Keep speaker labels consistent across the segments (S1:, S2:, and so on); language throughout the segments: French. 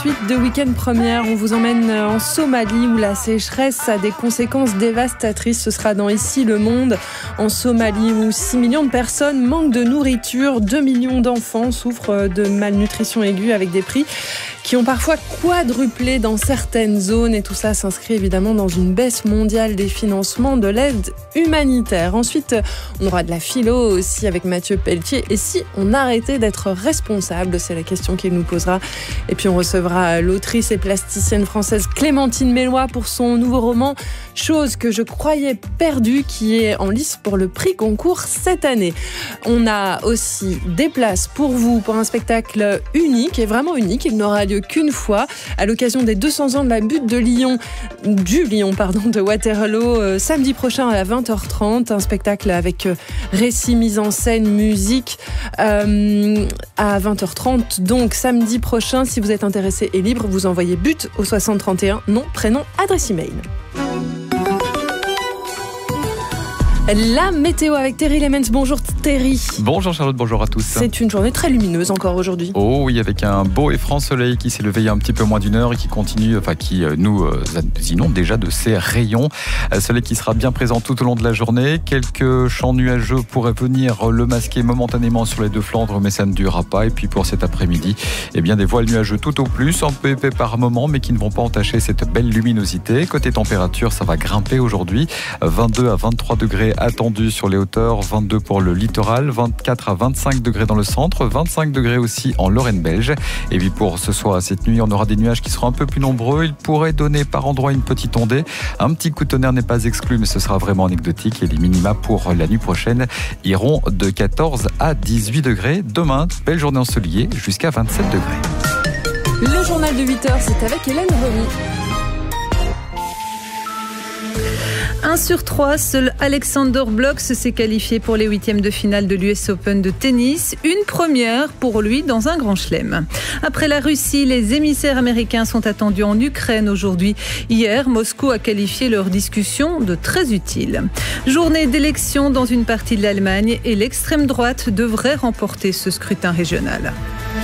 S1: Suite de week-end première, on vous emmène en Somalie où la sécheresse a des conséquences dévastatrices. Ce sera dans Ici le Monde, en Somalie où 6 millions de personnes manquent de nourriture, 2 millions d'enfants souffrent de malnutrition aiguë avec des prix qui ont parfois quadruplé dans certaines zones et tout ça s'inscrit évidemment dans une baisse mondiale des financements de l'aide humanitaire. Ensuite, on aura de la philo aussi avec Mathieu Pelletier. Et si on arrêtait d'être responsable, c'est la question qu'il nous posera. Et puis on recevra l'autrice et plasticienne française Clémentine Melloy pour son nouveau roman « Chose que je croyais perdue » qui est en lice pour le prix Goncourt cette année. On a aussi des places pour vous pour un spectacle unique et vraiment unique. Il n'aura lieu qu'une fois à l'occasion des 200 ans de la butte de Lyon, de Waterloo, samedi prochain à 20h30. Un spectacle avec récit, mise en scène, musique à 20h30. Donc samedi prochain, si vous êtes intéressé et libre, vous envoyez but au 6031, nom, prénom, adresse email. La météo avec Terry Lemens. Bonjour Terry.
S2: Bonjour Charlotte, bonjour à tous.
S1: C'est une journée très lumineuse encore aujourd'hui.
S2: Oh oui, avec un beau et franc soleil qui s'est levé il y a un petit peu moins d'une heure et qui continue, qui nous inonde déjà de ses rayons. Soleil qui sera bien présent tout au long de la journée. Quelques champs nuageux pourraient venir le masquer momentanément sur les deux Flandres, mais ça ne durera pas. Et puis pour cet après-midi, des voiles nuageux tout au plus, un peu épais par moment, mais qui ne vont pas entacher cette belle luminosité. Côté température, ça va grimper aujourd'hui. 22 à 23 degrés attendu sur les hauteurs, 22 pour le littoral, 24 à 25 degrés dans le centre, 25 degrés aussi en Lorraine belge. Et puis pour ce soir, cette nuit, on aura des nuages qui seront un peu plus nombreux. Il pourrait donner par endroits une petite ondée. Un petit coup de tonnerre n'est pas exclu, mais ce sera vraiment anecdotique. Et les minima pour la nuit prochaine iront de 14 à 18 degrés. Demain, belle journée ensoleillée jusqu'à 27 degrés.
S1: Le journal de 8h, c'est avec Hélène Remy.
S3: 1 sur 3, seul Alexander Blok s'est qualifié pour les huitièmes de finale de l'US Open de tennis. Une première pour lui dans un grand chelem. Après la Russie, les émissaires américains sont attendus en Ukraine aujourd'hui. Hier, Moscou a qualifié leur discussion de très utile. Journée d'élection dans une partie de l'Allemagne et l'extrême droite devrait remporter ce scrutin régional.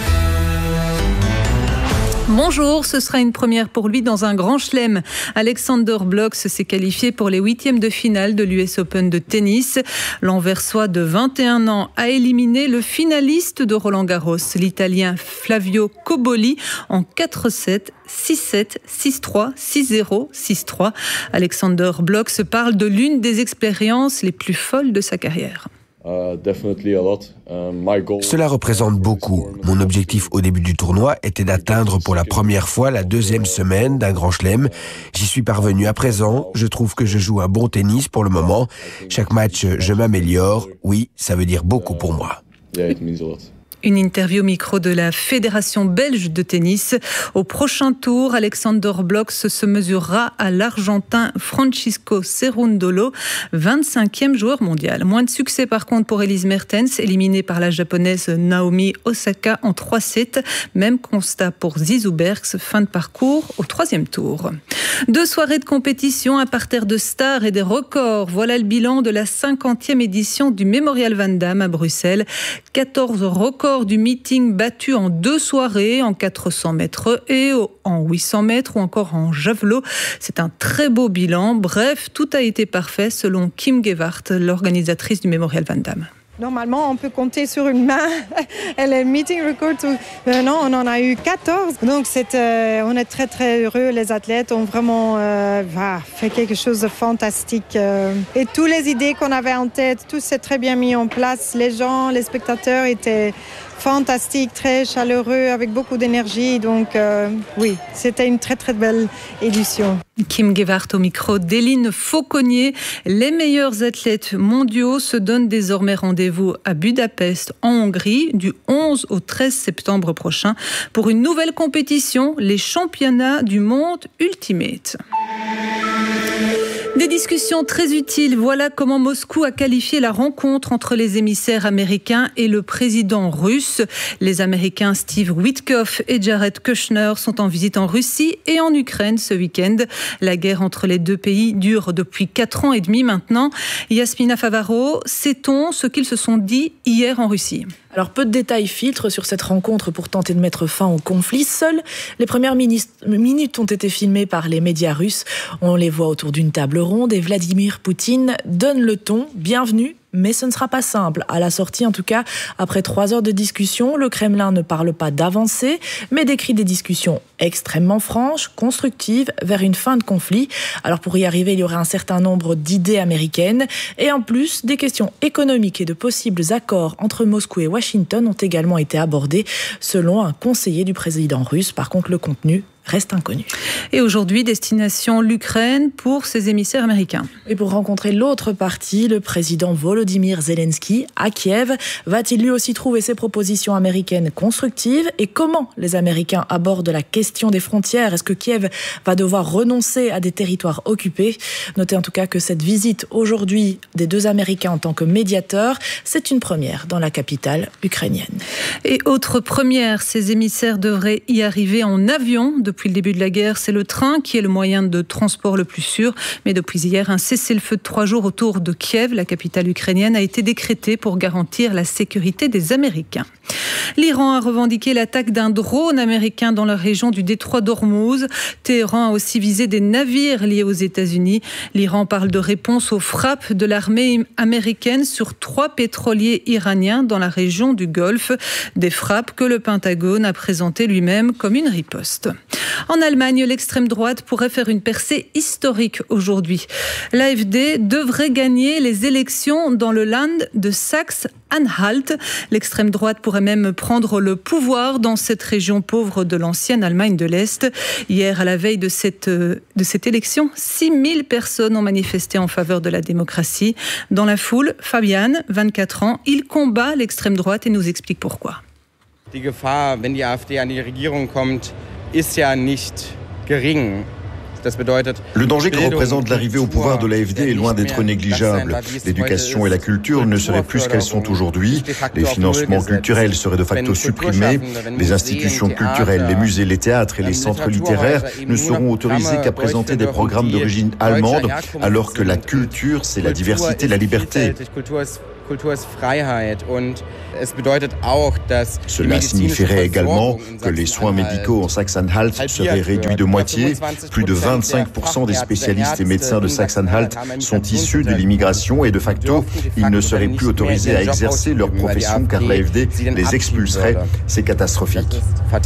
S3: Bonjour, ce sera une première pour lui dans un grand chelem. Alexander Blok s'est qualifié pour les huitièmes de finale de l'US Open de tennis. L'Anversois de 21 ans a éliminé le finaliste de Roland-Garros, l'Italien Flavio Cobolli, en 4-7, 6-7, 6-3, 6-0, 6-3. Alexander Blok se parle de l'une des expériences les plus folles de sa carrière.
S4: Cela représente beaucoup. Mon objectif au début du tournoi était d'atteindre pour la première fois la deuxième semaine d'un grand chelem. J'y suis parvenu à présent. Je trouve que je joue un bon tennis pour le moment. Chaque match, je m'améliore. Oui, ça veut dire beaucoup pour moi.
S3: Une interview au micro de la Fédération belge de tennis. Au prochain tour, Alexander Blok se mesurera à l'Argentin Francisco Cerundolo, 25e joueur mondial. Moins de succès par contre pour Elise Mertens, éliminée par la japonaise Naomi Osaka en 3-7. Même constat pour Zizou Bergs, fin de parcours au 3e tour. 2 soirées de compétition, un parterre de stars et des records. Voilà le bilan de la 50e édition du Mémorial Van Damme à Bruxelles. 14 records du meeting battu en 2 soirées, en 400 mètres et en 800 mètres ou encore en javelot. C'est un très beau bilan. Bref, tout a été parfait selon Kim Gewart, l'organisatrice du Mémorial Van Damme.
S5: Normalement, on peut compter sur une main. Et le meeting record, non, on en a eu 14. Donc, on est très, très heureux. Les athlètes ont vraiment fait quelque chose de fantastique. Et toutes les idées qu'on avait en tête, tout s'est très bien mis en place. Les gens, les spectateurs étaient fantastiques, très chaleureux, avec beaucoup d'énergie. Donc, oui, c'était une très, très belle édition.
S3: Kim Gewart au micro d'Éline Fauconnier. Les meilleurs athlètes mondiaux se donnent désormais rendez-vous à Budapest, en Hongrie, du 11 au 13 septembre prochain, pour une nouvelle compétition, les championnats du monde Ultimate. Des discussions très utiles. Voilà comment Moscou a qualifié la rencontre entre les émissaires américains et le président russe. Les Américains Steve Witkoff et Jared Kushner sont en visite en Russie et en Ukraine ce week-end. La guerre entre les deux pays dure depuis 4 ans et demi maintenant. Yasmina Favaro, sait-on ce qu'ils se sont dit hier en Russie ?
S6: Alors peu de détails filtrent sur cette rencontre pour tenter de mettre fin au conflit. Seules les premières minutes ont été filmées par les médias russes. On les voit autour d'une table ronde et Vladimir Poutine donne le ton. Bienvenue. Mais ce ne sera pas simple. À la sortie, en tout cas, après 3 heures de discussion, le Kremlin ne parle pas d'avancée, mais décrit des discussions extrêmement franches, constructives, vers une fin de conflit. Alors pour y arriver, il y aurait un certain nombre d'idées américaines. Et en plus, des questions économiques et de possibles accords entre Moscou et Washington ont également été abordées, selon un conseiller du président russe. Par contre, le contenu reste inconnu.
S3: Et aujourd'hui, destination l'Ukraine pour ses émissaires américains.
S6: Et pour rencontrer l'autre partie, le président Volodymyr Zelensky à Kiev, va-t-il lui aussi trouver ses propositions américaines constructives? Et comment les Américains abordent la question des frontières? Est-ce que Kiev va devoir renoncer à des territoires occupés? Notez en tout cas que cette visite aujourd'hui des 2 Américains en tant que médiateurs, c'est une première dans la capitale ukrainienne.
S3: Et autre première, ces émissaires devraient y arriver en avion. Depuis le début de la guerre, c'est le train qui est le moyen de transport le plus sûr. Mais depuis hier, un cessez-le-feu de 3 jours autour de Kiev, la capitale ukrainienne, a été décrété pour garantir la sécurité des Américains. L'Iran a revendiqué l'attaque d'un drone américain dans la région du détroit d'Ormuz. Téhéran a aussi visé des navires liés aux États-Unis. L'Iran parle de réponse aux frappes de l'armée américaine sur 3 pétroliers iraniens dans la région du Golfe. Des frappes que le Pentagone a présentées lui-même comme une riposte. En Allemagne, l'extrême droite pourrait faire une percée historique aujourd'hui. L'AfD devrait gagner les élections dans le Land de Saxe-Anhalt. L'extrême droite pourrait même prendre le pouvoir dans cette région pauvre de l'ancienne Allemagne de l'Est. Hier, à la veille de cette élection, 6000 personnes ont manifesté en faveur de la démocratie. Dans la foule, Fabian, 24 ans, il combat l'extrême droite et nous explique pourquoi.
S7: Die Gefahr, wenn die AfD an die Regierung kommt, ist ja nicht gering.
S8: Le danger que représente l'arrivée au pouvoir de l'AfD est loin d'être négligeable. L'éducation et la culture ne seraient plus ce qu'elles sont aujourd'hui. Les financements culturels seraient de facto supprimés. Les institutions culturelles, les musées, les théâtres et les centres littéraires ne seront autorisés qu'à présenter des programmes d'origine allemande, alors que la culture, c'est la diversité, la liberté. Cela signifierait également que les soins médicaux en Saxe-Anhalt seraient réduits de moitié. Plus de 25% des spécialistes et médecins de Saxe-Anhalt sont issus de l'immigration et de facto, ils ne seraient plus autorisés à exercer leur profession car l'AfD les expulserait. C'est catastrophique.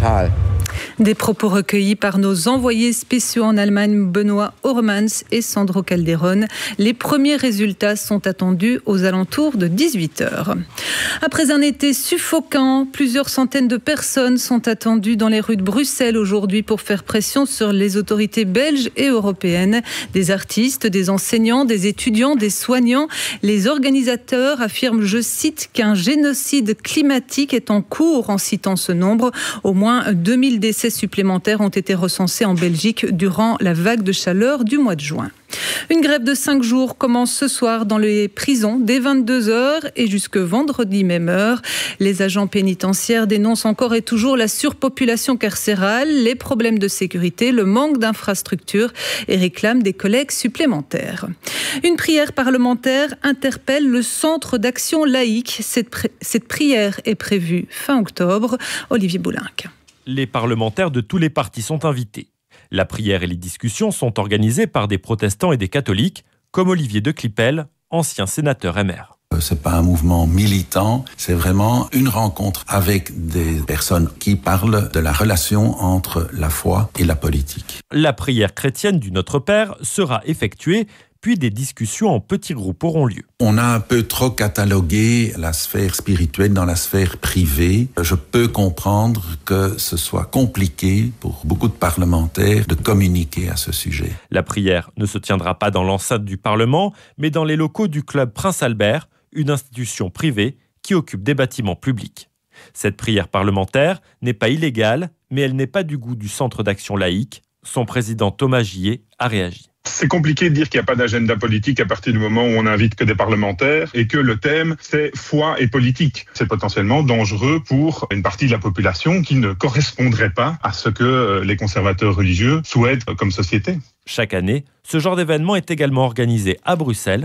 S3: Des propos recueillis par nos envoyés spéciaux en Allemagne, Benoît Ormans et Sandro Calderon. Les premiers résultats sont attendus aux alentours de 18h. Après un été suffocant, plusieurs centaines de personnes sont attendues dans les rues de Bruxelles aujourd'hui pour faire pression sur les autorités belges et européennes. Des artistes, des enseignants, des étudiants, des soignants. Les organisateurs affirment, je cite, qu'un génocide climatique est en cours en citant ce nombre. Au moins 2000 décès supplémentaires ont été recensés en Belgique durant la vague de chaleur du mois de juin. Une grève de 5 jours commence ce soir dans les prisons dès 22h et jusque vendredi même heure. Les agents pénitentiaires dénoncent encore et toujours la surpopulation carcérale, les problèmes de sécurité, le manque d'infrastructures et réclament des collègues supplémentaires. Une prière parlementaire interpelle le Centre d'action laïque. Cette prière est prévue fin octobre. Olivier Boulinck.
S9: Les parlementaires de tous les partis sont invités. La prière et les discussions sont organisées par des protestants et des catholiques, comme Olivier de Clipel, ancien sénateur MR.
S10: C'est pas un mouvement militant, c'est vraiment une rencontre avec des personnes qui parlent de la relation entre la foi et la politique.
S9: La prière chrétienne du Notre Père sera effectuée, puis des discussions en petits groupes auront lieu.
S10: On a un peu trop catalogué la sphère spirituelle dans la sphère privée. Je peux comprendre que ce soit compliqué pour beaucoup de parlementaires de communiquer à ce sujet.
S9: La prière ne se tiendra pas dans l'enceinte du Parlement, mais dans les locaux du Club Prince Albert, une institution privée qui occupe des bâtiments publics. Cette prière parlementaire n'est pas illégale, mais elle n'est pas du goût du Centre d'action laïque. Son président Thomas Gillet a réagi.
S11: C'est compliqué de dire qu'il n'y a pas d'agenda politique à partir du moment où on n'invite que des parlementaires et que le thème, c'est foi et politique. C'est potentiellement dangereux pour une partie de la population qui ne correspondrait pas à ce que les conservateurs religieux souhaitent comme société.
S9: Chaque année, ce genre d'événement est également organisé à Bruxelles,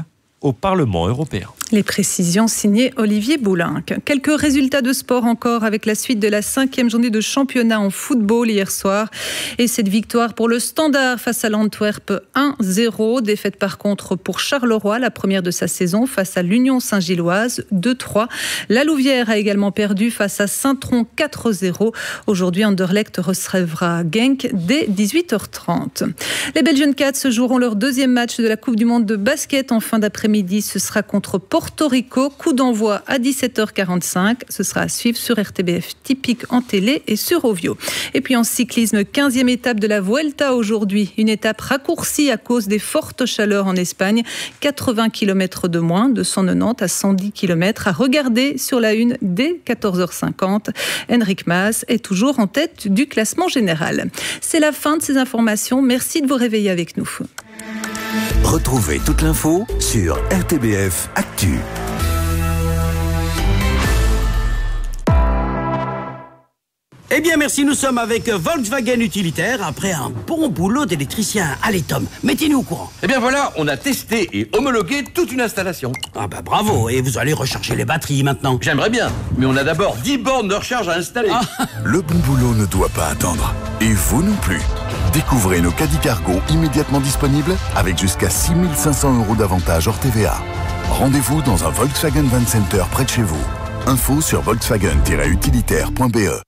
S9: au Parlement européen.
S3: Les précisions signées Olivier Boulinck. Quelques résultats de sport encore avec la suite de la 5e journée de championnat en football hier soir. Et cette victoire pour le Standard face à l'Antwerp 1-0. Défaite par contre pour Charleroi, la première de sa saison face à l'Union Saint-Gilloise 2-3. La Louvière a également perdu face à Saint-Tron 4-0. Aujourd'hui, Anderlecht recevra Genk dès 18h30. Les Belgian Cats joueront leur deuxième match de la Coupe du Monde de basket en fin d'après-midi. Ce sera contre Porto Rico, coup d'envoi à 17h45. Ce sera à suivre sur RTBF Typique en télé et sur Ovio. Et puis en cyclisme, 15e étape de la Vuelta aujourd'hui. Une étape raccourcie à cause des fortes chaleurs en Espagne. 80 km de moins, de 190 à 110 km à regarder sur la une dès 14h50. Enric Mas est toujours en tête du classement général. C'est la fin de ces informations. Merci de vous réveiller avec nous.
S12: Retrouvez toute l'info sur RTBF Actu.
S13: Eh bien merci, nous sommes avec Volkswagen Utilitaire après un bon boulot d'électricien. Allez Tom, mettez-nous au courant.
S14: Eh bien voilà, on a testé et homologué toute une installation.
S13: Ah bah bravo, et vous allez recharger les batteries maintenant.
S14: J'aimerais bien, mais on a d'abord 10 bornes de recharge à installer.
S15: Le bon boulot ne doit pas attendre, et vous non plus. Découvrez nos caddies cargo immédiatement disponibles avec jusqu'à 6 500 € d'avantages hors TVA. Rendez-vous dans un Volkswagen Van Center près de chez vous. Info sur volkswagen-utilitaire.be.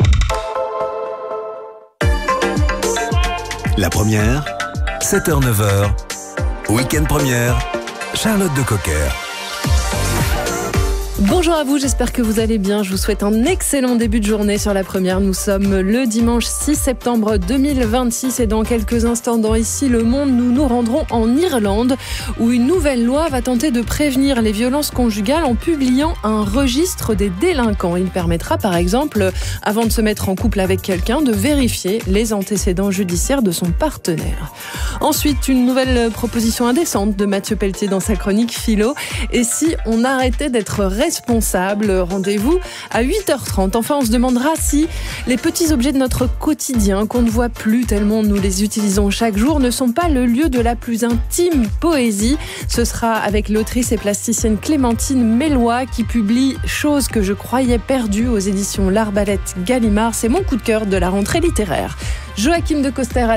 S12: La première, 7h-9h, week-end première, Charlotte de Cocker.
S1: Bonjour à vous, j'espère que vous allez bien. Je vous souhaite un excellent début de journée sur la première. Nous sommes le dimanche 6 septembre 2026 et dans quelques instants dans Ici le Monde, nous nous rendrons en Irlande où une nouvelle loi va tenter de prévenir les violences conjugales en publiant un registre des délinquants. Il permettra par exemple, avant de se mettre en couple avec quelqu'un, de vérifier les antécédents judiciaires de son partenaire. Ensuite, une nouvelle proposition indécente de Mathieu Pelletier dans sa chronique Philo. Et si on arrêtait d'être responsable, rendez-vous à 8h30. Enfin, on se demandera si les petits objets de notre quotidien qu'on ne voit plus tellement nous les utilisons chaque jour ne sont pas le lieu de la plus intime poésie. Ce sera avec l'autrice et plasticienne Clémentine Mélois qui publie Choses que je croyais perdues aux éditions L'Arbalète Gallimard. C'est mon coup de cœur de la rentrée littéraire. Joachim de Coster